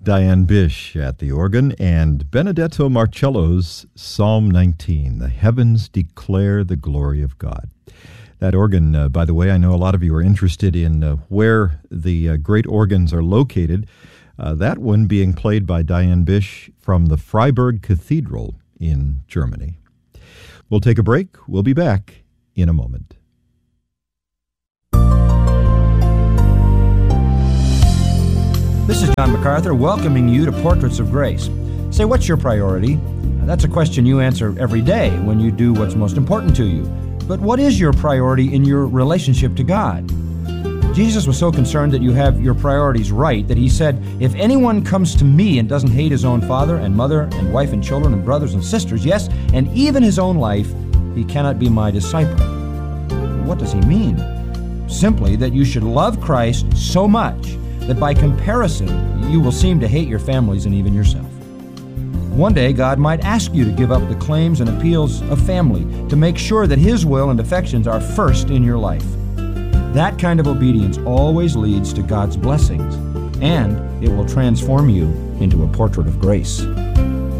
Diane Bish at the organ, and Benedetto Marcello's Psalm 19, The Heavens Declare the Glory of God. That organ, by the way, I know a lot of you are interested in where the great organs are located. That one being played by Diane Bish from the Freiburg Cathedral in Germany. We'll take a break. We'll be back in a moment. This is John MacArthur welcoming you to Portraits of Grace. Say, what's your priority? That's a question you answer every day when you do what's most important to you. But what is your priority in your relationship to God? Jesus was so concerned that you have your priorities right that he said, if anyone comes to me and doesn't hate his own father and mother and wife and children and brothers and sisters, yes, and even his own life, he cannot be my disciple. What does he mean? Simply that you should love Christ so much that by comparison, you will seem to hate your families and even yourself. One day, God might ask you to give up the claims and appeals of family to make sure that His will and affections are first in your life. That kind of obedience always leads to God's blessings, and it will transform you into a portrait of grace.